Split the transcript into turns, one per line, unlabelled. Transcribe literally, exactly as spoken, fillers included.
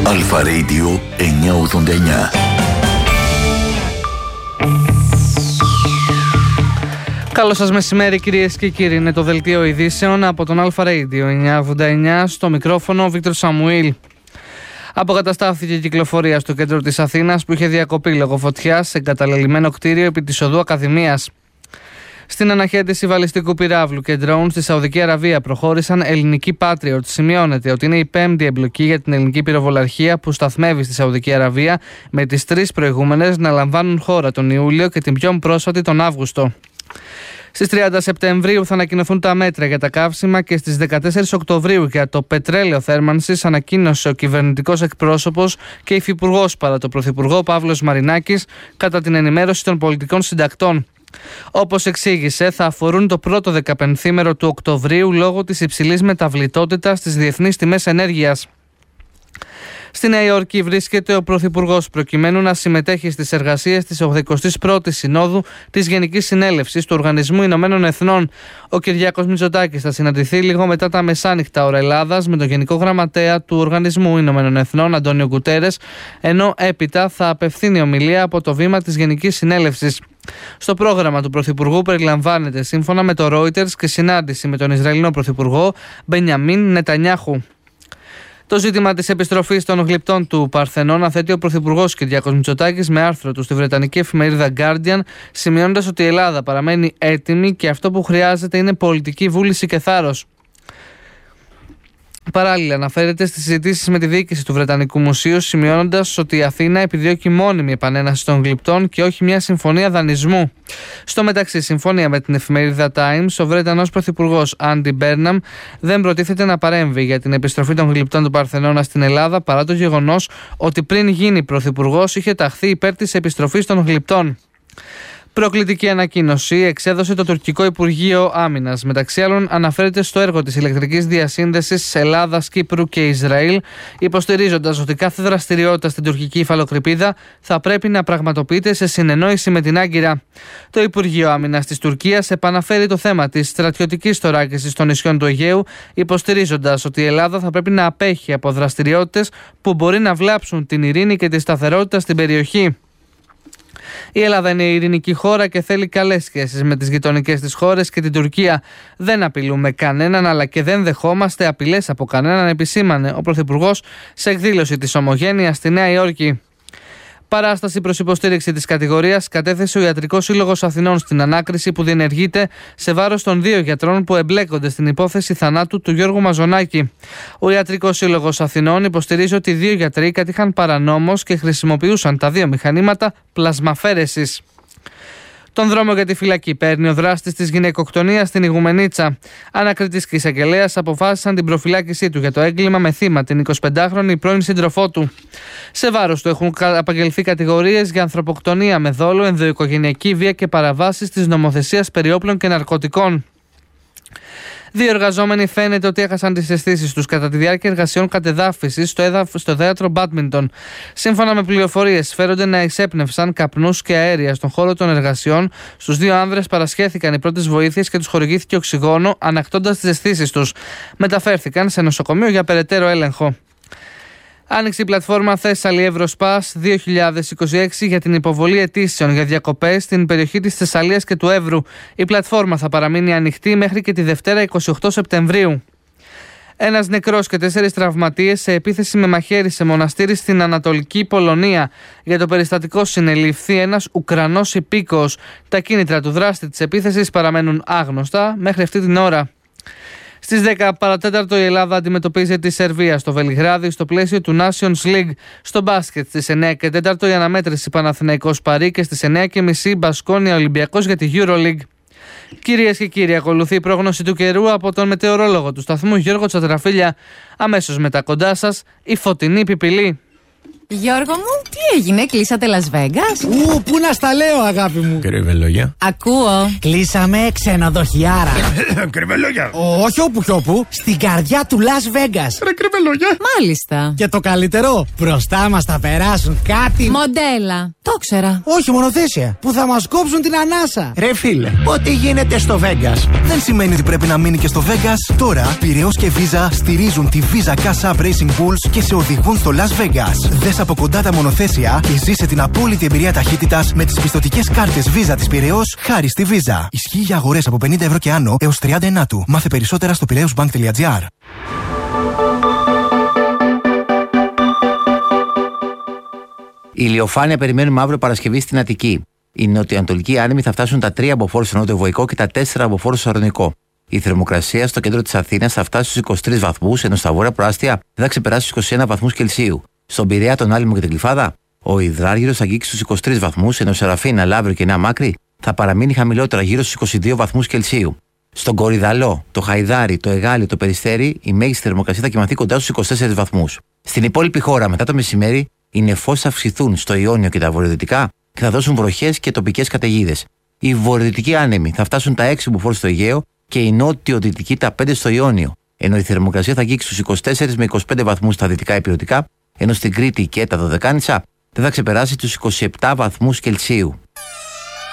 Αλφα Radio εννιακόσια ογδόντα εννιά.
Καλό σας μεσημέρι κυρίες και κύριοι, είναι το δελτίο ειδήσεων από τον Αλφα Radio εννιακόσια ογδόντα εννιά, στο μικρόφωνο ο Βίκτορ Σαμουήλ. Αποκαταστάθηκε η κυκλοφορία στο κέντρο της Αθήνας που είχε διακοπεί λόγω φωτιάς σε εγκαταλελειμμένο κτίριο επί της οδού Ακαδημίας. Στην αναχέτηση βαλιστικού πυράβλου και ντρόουν στη Σαουδική Αραβία προχώρησαν ελληνικοί Patriot. Σημειώνεται ότι είναι η πέμπτη εμπλοκή για την ελληνική πυροβολαρχία που σταθμεύει στη Σαουδική Αραβία, με τις τρεις προηγούμενες να λαμβάνουν χώρα τον Ιούλιο και την πιο πρόσφατη τον Αύγουστο. Στις τριάντα Σεπτεμβρίου θα ανακοινωθούν τα μέτρα για τα καύσιμα και στις δεκατέσσερις Οκτωβρίου για το πετρέλαιο θέρμανσης, ανακοίνωσε ο κυβερνητικός εκπρόσωπος και υφυπουργός παρά το Πρωθυπουργό Παύλος Μαρινάκης κατά την ενημέρωση των πολιτικών συντακτών. Όπως εξήγησε, θα αφορούν το πρώτο δεκαπενθήμερο του Οκτωβρίου λόγω της υψηλής μεταβλητότητας στις διεθνείς τιμές ενέργειας. Στη Νέα Υόρκη βρίσκεται ο Πρωθυπουργός προκειμένου να συμμετέχει στις εργασίες της ογδοηκοστής πρώτης Συνόδου της Γενικής Συνέλευσης του Οργανισμού Ηνωμένων Εθνών. Ο Κυριάκος Μητσοτάκης θα συναντηθεί λίγο μετά τα μεσάνυχτα ώρα Ελλάδας με τον Γενικό Γραμματέα του Οργανισμού Ηνωμένων Εθνών, Αντώνιο Γκουτέρες, ενώ έπειτα θα απευθύνει ομιλία από το βήμα της Γενικής Συνέλευσης. Στο πρόγραμμα του Πρωθυπουργού περιλαμβάνεται, σύμφωνα με το Reuters, και συνάντηση με τον Ισραηλινό Πρωθυπουργό Μπενιαμίν Νετανιάχου. Το ζήτημα της επιστροφής των γλυπτών του Παρθενών αθέτει ο Πρωθυπουργός Κυριάκος Μητσοτάκης με άρθρο του στη βρετανική εφημερίδα Guardian, σημειώνοντας ότι η Ελλάδα παραμένει έτοιμη και αυτό που χρειάζεται είναι πολιτική βούληση και θάρρος. Παράλληλα, αναφέρεται στις συζητήσεις με τη διοίκηση του Βρετανικού Μουσείου, σημειώνοντας ότι η Αθήνα επιδιώκει μόνιμη επανέναση των γλυπτών και όχι μια συμφωνία δανεισμού. Στο μεταξύ, συμφωνία με την εφημερίδα Times, ο Βρετανός Πρωθυπουργός Άντι Μπέρναμ δεν προτίθεται να παρέμβει για την επιστροφή των γλυπτών του Παρθενώνα στην Ελλάδα, παρά το γεγονός ότι πριν γίνει πρωθυπουργός είχε ταχθεί υπέρ της επιστροφής των γλυπτών. Προκλητική ανακοίνωση εξέδωσε το τουρκικό Υπουργείο Άμυνας. Μεταξύ άλλων, αναφέρεται στο έργο της ηλεκτρικής διασύνδεσης Ελλάδας, Κύπρου και Ισραήλ, υποστηρίζοντας ότι κάθε δραστηριότητα στην τουρκική υφαλοκρηπίδα θα πρέπει να πραγματοποιείται σε συνεννόηση με την Άγκυρα. Το Υπουργείο Άμυνας της Τουρκίας επαναφέρει το θέμα της στρατιωτικής θωράκισης των νησιών του Αιγαίου, υποστηρίζοντας ότι η Ελλάδα θα πρέπει να απέχει από δραστηριότητες που μπορεί να βλάψουν την ειρήνη και τη σταθερότητα στην περιοχή. Η Ελλάδα είναι η ειρηνική χώρα και θέλει καλές σχέσεις με τις γειτονικές της χώρες και την Τουρκία. Δεν απειλούμε κανέναν, αλλά και δεν δεχόμαστε απειλές από κανέναν, επισήμανε ο Πρωθυπουργός σε εκδήλωση της Ομογένειας στη Νέα Υόρκη. Παράσταση προς υποστήριξη της κατηγορίας κατέθεσε ο Ιατρικός Σύλλογος Αθηνών στην ανάκριση που διενεργείται σε βάρος των δύο γιατρών που εμπλέκονται στην υπόθεση θανάτου του Γιώργου Μαζονάκη. Ο Ιατρικός Σύλλογος Αθηνών υποστηρίζει ότι οι δύο γιατροί κατήχαν παρανόμως και χρησιμοποιούσαν τα δύο μηχανήματα πλασμαφέρεσης. Τον δρόμο για τη φυλακή παίρνει ο δράστης της γυναικοκτονίας στην Ιγουμενίτσα. Ανακριτής και εισαγγελέας αποφάσισαν την προφυλάκησή του για το έγκλημα με θύμα την εικοσιπεντάχρονη πρώην σύντροφό του. Σε βάρος του έχουν απαγγελθεί κατηγορίες για ανθρωποκτονία με δόλο, ενδοοικογενειακή βία και παραβάσεις της νομοθεσίας περί όπλων και ναρκωτικών. Δύο εργαζόμενοι φαίνεται ότι έχασαν τις αισθήσεις τους κατά τη διάρκεια εργασιών κατεδάφισης στο, έδα... στο θέατρο Μπάντμιντον. Σύμφωνα με πληροφορίες, φέρονται να εισέπνευσαν καπνούς και αέρια στον χώρο των εργασιών. Στους δύο άνδρες παρασχέθηκαν οι πρώτες βοήθειες και τους χορηγήθηκε οξυγόνο, ανακτώντας τις αισθήσεις τους. Μεταφέρθηκαν σε νοσοκομείο για περαιτέρω έλεγχο. Άνοιξε η πλατφόρμα Θέσσαλη Εύροσπας δύο χιλιάδες είκοσι έξι για την υποβολή αιτήσεων για διακοπές στην περιοχή της Θεσσαλίας και του Εύρου. Η πλατφόρμα θα παραμείνει ανοιχτή μέχρι και τη Δευτέρα εικοστή ογδόη Σεπτεμβρίου. Ένας νεκρός και τέσσερις τραυματίες σε επίθεση με μαχαίρι σε μοναστήρι στην Ανατολική Πολωνία. Για το περιστατικό συνελήφθη ένας Ουκρανός υπήκοος. Τα κίνητρα του δράστη της επίθεσης παραμένουν άγνωστα μέχρι αυτή την ώρα. Στις δέκα παρατέταρτο η Ελλάδα αντιμετωπίζει τη Σερβία στο Βελιγράδι στο πλαίσιο του Nations League. Στο μπάσκετ στις εννέα και τέσσερα η αναμέτρηση Παναθηναϊκός Παρί και στις εννέα και μισή Μπασκόνια Ολυμπιακός για τη EuroLeague. Κυρίες και κύριοι, ακολουθεί η πρόγνωση του καιρού από τον μετεωρόλογο του σταθμού Γιώργο Τσατραφίλια. Αμέσως μετά κοντά σας η φωτεινή πιπηλή.
Γιώργο μου, τι έγινε, κλείσατε Las Vegas?
Ου, πού να στα λέω, αγάπη μου.
Κρυβελόγια.
Ακούω.
Κλείσαμε ξενοδοχιάρα.
Κρυβελόγια.
Όχι όπου κι όπου, στην καρδιά του Las Vegas.
Ρε κρυβελόγια.
Μάλιστα.
Και το καλύτερο, μπροστά μας θα περάσουν κάτι.
Μοντέλα. Το ξέρα.
Όχι, μονοθέσια. Που θα μας κόψουν την ανάσα.
Ρε φίλε, ό,τι γίνεται στο Vegas
δεν σημαίνει ότι πρέπει να μείνει και στο Vegas. Τώρα, Πειραιώς και Visa στηρίζουν τη Visa Cash App Racing Bulls και σε οδηγούν στο Las Vegas. Δες από κοντά τα μονοθέσια και ζήσε την απόλυτη εμπειρία ταχύτητας με τις πιστωτικές κάρτες Visa της Πειραιώς χάρη στη Visa. Ισχύει για αγορές από πενήντα ευρώ και άνω έως τριάντα ενάτου. Μάθε περισσότερα στο πειραιώσμπανκ τελεία τζι άρ.
Η ηλιοφάνεια περιμένουμε αύριο Παρασκευή στην Αττική. Οι νοτιοανατολικοί άνεμοι θα φτάσουν τα τρία μποφόρ στο νότιο-βοϊκό και τα τέσσερα μποφόρ στο αρνικό. Η θερμοκρασία στο κέντρο της Αθήνας θα φτάσει στους είκοσι τρεις βαθμούς, ενώ στα βόρεια προάστια δεν θα ξεπεράσει στους είκοσι ένα βαθμούς Κελσίου. Στον Πειραιά, τον Άλυμο και την Γλυφάδα, ο υδράργυρος θα αγγίξει στους είκοσι τρεις βαθμούς, ενώ Σεραφίνα, Λαύριο και Νέα Μάκρη θα παραμείνει χαμηλότερα γύρω στους είκοσι δύο βαθμούς Κελσίου. Στον Κορυδαλό, το Χαϊδάρι, το Εγάλιο, το Περιστέρι, η μέγιστη θερμοκρασία θα κοιμαθεί κοντά στους είκοσι τέσσερις βαθμούς. Στην υπόλοιπη χώρα, μετά το μεσημέρι, οι νεφώσεις θα αυξηθούν στο Ιόνιο και τα βορειοδυτικά και θα δώσουν βροχές και τοπικές καταιγίδες. Οι βορειοδυτικοί άνεμοι θα φτάσουν τα έξι μποφόρ στο Αιγαίο και οι νότιο-δυτικοί τα πέντε στο Ιόνιο, ενώ η θερμοκρασία θα αγγίξει στους είκοσι τέσσερις με είκοσι πέντε βαθμούς στα δυτικά υπηρετικά, ενώ στην Κρήτη και τα Δωδεκάνησα δεν θα ξεπεράσει τους είκοσι επτά βαθμούς Κελσίου.